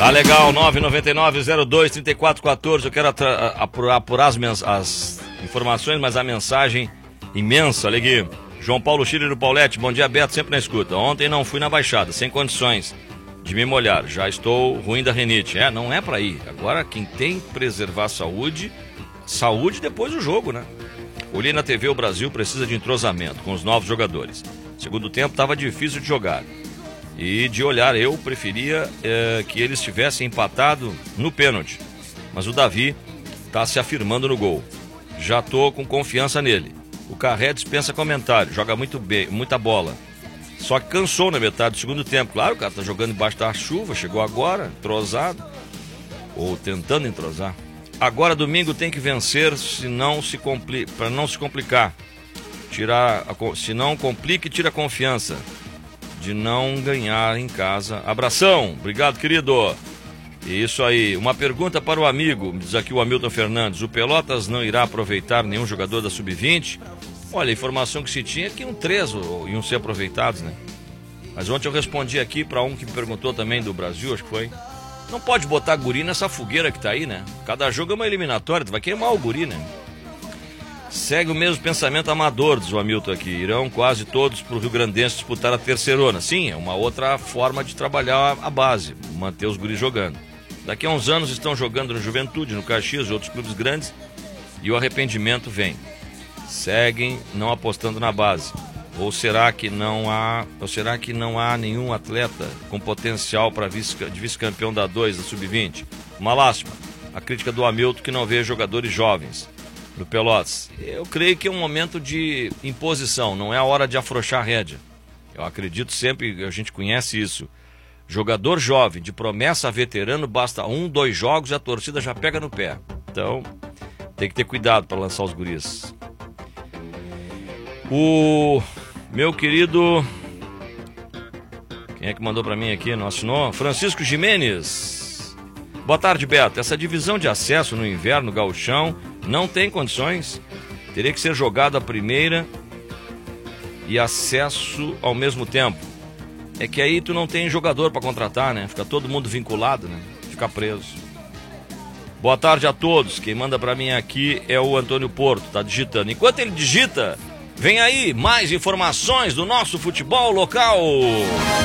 Tá legal, 999-02-3414. Eu quero apurar as informações, mas a mensagem imensa. Olha aqui. João Paulo Chile do Paulete, bom dia, Beto, sempre na escuta. Ontem não fui na Baixada, sem condições de me molhar. Já estou ruim da rinite. Não é pra ir. Agora quem tem que preservar a saúde depois do jogo, né? Olhei na TV, o Brasil precisa de entrosamento com os novos jogadores. Segundo tempo estava difícil de jogar. E de olhar, eu preferia que eles tivessem empatado no pênalti. Mas o Davi está se afirmando no gol. Já estou com confiança nele. O Carré dispensa comentário, joga muito bem, muita bola. Só que cansou na metade do segundo tempo. Claro, o cara tá jogando embaixo da chuva, chegou agora, entrosado. Ou tentando entrosar. Agora domingo tem que vencer, para não se complicar. Se não complica e tira a confiança de não ganhar em casa. Abração, obrigado, querido. Isso aí, uma pergunta para o amigo, diz aqui o Hamilton Fernandes. O Pelotas não irá aproveitar nenhum jogador da Sub-20? Olha, a informação que se tinha é que 3 iam ser aproveitados, né? Mas ontem eu respondi aqui para um que me perguntou também do Brasil, acho que foi. Não pode botar guri nessa fogueira que tá aí, né? Cada jogo é uma eliminatória, tu vai queimar o guri, né? Segue o mesmo pensamento amador, diz o Hamilton aqui. Irão quase todos pro Rio Grandense disputar a terceirona. Sim, é uma outra forma de trabalhar a base, manter os guris jogando. Daqui a uns anos estão jogando no Juventude, no Caxias e outros clubes grandes e o arrependimento vem. Seguem não apostando na base. Ou será que não há nenhum atleta com potencial para vice-campeão da 2 da Sub-20? Uma lástima. A crítica do Hamilton que não vê jogadores jovens no Pelotas. Eu creio que é um momento de imposição, não é a hora de afrouxar a rédea. Eu acredito sempre, a gente conhece isso. Jogador jovem, de promessa a veterano, basta 1, 2 jogos e a torcida já pega no pé. Então, tem que ter cuidado para lançar os guris. O meu querido... Quem é que mandou para mim aqui? Não assinou? Francisco Jimenez. Boa tarde, Beto. Essa divisão de acesso no inverno gauchão não tem condições. Teria que ser jogado a primeira e acesso ao mesmo tempo. É que aí tu não tem jogador para contratar, né? Fica todo mundo vinculado, né? Fica preso. Boa tarde a todos. Quem manda para mim aqui é o Antônio Porto, tá digitando. Enquanto ele digita, vem aí mais informações do nosso futebol local.